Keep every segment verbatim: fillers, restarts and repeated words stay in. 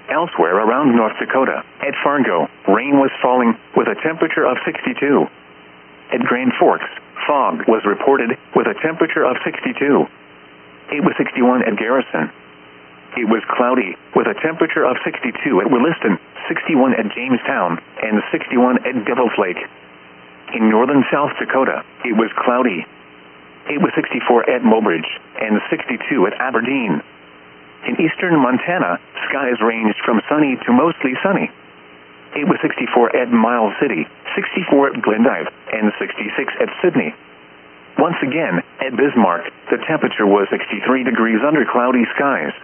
Elsewhere around North Dakota, at Fargo, rain was falling, with a temperature of sixty-two. At Grand Forks, fog was reported, with a temperature of sixty-two. It was sixty-one at Garrison. It was cloudy, with a temperature of sixty-two at Williston, sixty-one at Jamestown, and sixty-one at Devil's Lake. In northern South Dakota, it was cloudy. It was sixty-four at Mobridge, and sixty-two at Aberdeen. In eastern Montana, skies ranged from sunny to mostly sunny. It was sixty-four at Miles City, sixty-four at Glendive, and sixty-six at Sydney. Once again, at Bismarck, the temperature was sixty-three degrees under cloudy skies.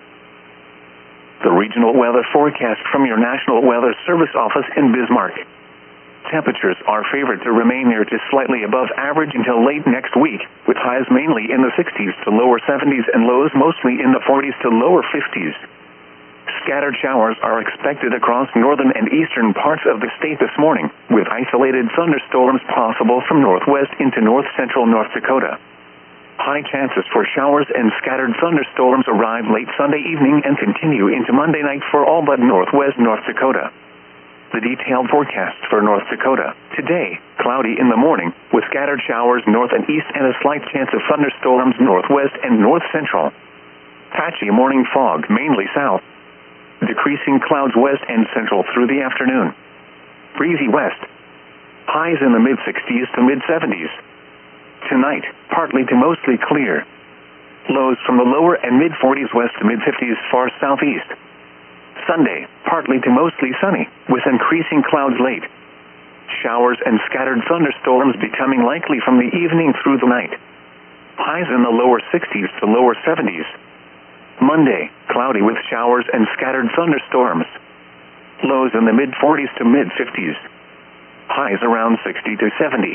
The regional weather forecast from your National Weather Service office in Bismarck. Temperatures are favored to remain near to slightly above average until late next week, with highs mainly in the sixties to lower seventies and lows mostly in the forties to lower fifties. Scattered showers are expected across northern and eastern parts of the state this morning, with isolated thunderstorms possible from northwest into north-central North Dakota. High chances for showers and scattered thunderstorms arrive late Sunday evening and continue into Monday night for all but northwest North Dakota. The detailed forecast for North Dakota. Today, cloudy in the morning, with scattered showers north and east and a slight chance of thunderstorms northwest and north-central. Patchy morning fog, mainly south. Decreasing clouds west and central through the afternoon. Breezy west. Highs in the mid-sixties to mid-seventies. Tonight, partly to mostly clear. Lows from the lower and mid-forties west to mid-fifties far southeast. Sunday, partly to mostly sunny, with increasing clouds late. Showers and scattered thunderstorms becoming likely from the evening through the night. Highs in the lower sixties to lower seventies. Monday, cloudy with showers and scattered thunderstorms. Lows in the mid-forties to mid-fifties. Highs around sixty to seventy.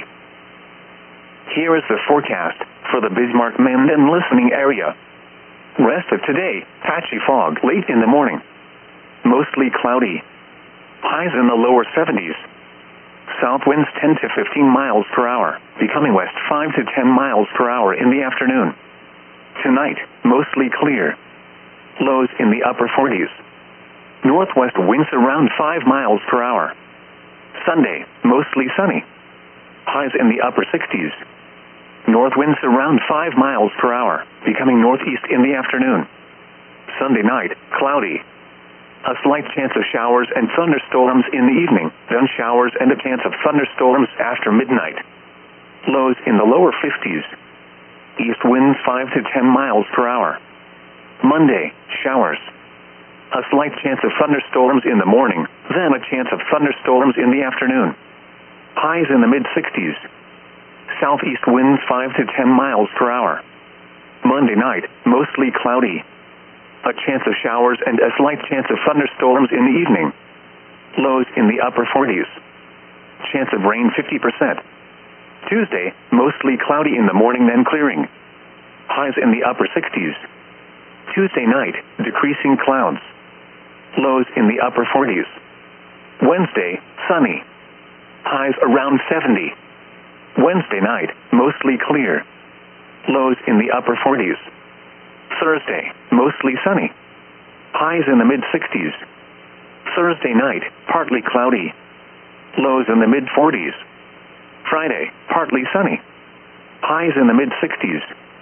Here is the forecast for the Bismarck-Mandan listening area. Rest of today, patchy fog late in the morning. Mostly cloudy. Highs in the lower seventies. South winds ten to fifteen miles per hour, becoming west five to ten miles per hour in the afternoon. Tonight, mostly clear. Lows in the upper forties. Northwest winds around five miles per hour. Sunday, mostly sunny. Highs in the upper sixties. North winds around five miles per hour, becoming northeast in the afternoon. Sunday night, cloudy. A slight chance of showers and thunderstorms in the evening, then showers and a chance of thunderstorms after midnight. Lows in the lower fifties. East winds five to ten miles per hour. Monday, showers. A slight chance of thunderstorms in the morning, then a chance of thunderstorms in the afternoon. Highs in the mid-sixties. Southeast winds five to ten miles per hour. Monday night, mostly cloudy. A chance of showers and a slight chance of thunderstorms in the evening. Lows in the upper forties. Chance of rain fifty percent. Tuesday, mostly cloudy in the morning then clearing. Highs in the upper sixties. Tuesday night, decreasing clouds. Lows in the upper forties. Wednesday, sunny. Highs around seventy. Wednesday night, mostly clear. Lows in the upper forties. Thursday, mostly sunny. Highs in the mid-sixties. Thursday night, partly cloudy. Lows in the mid-forties. Friday, partly sunny. Highs in the mid-sixties.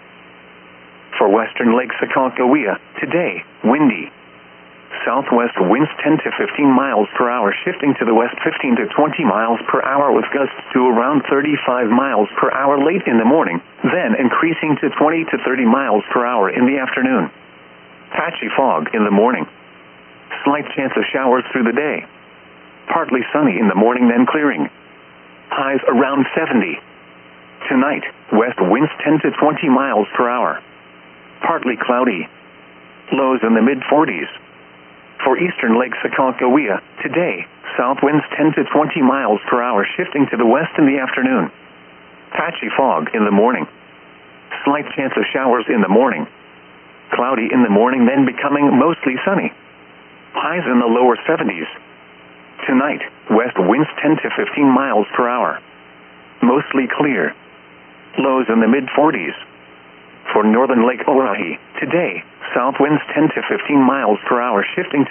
For western Lake Sakakawea, today, windy. Southwest winds ten to fifteen miles per hour, shifting to the west fifteen to twenty miles per hour with gusts to around thirty-five miles per hour late in the morning, then increasing to twenty to thirty miles per hour in the afternoon. Patchy fog in the morning. Slight chance of showers through the day. Partly sunny in the morning, then clearing. Highs around seventy. Tonight, west winds ten to twenty miles per hour. Partly cloudy. Lows in the mid-forties. For eastern Lake Sakakawea, today, south winds ten to twenty miles per hour, shifting to the west in the afternoon. Patchy fog in the morning. Slight chance of showers in the morning. Cloudy in the morning, then becoming mostly sunny. Highs in the lower seventies. Tonight, west winds ten to fifteen miles per hour. Mostly clear. Lows in the mid-forties. For northern Lake Orohi, today, south winds ten to fifteen miles per hour, shifting to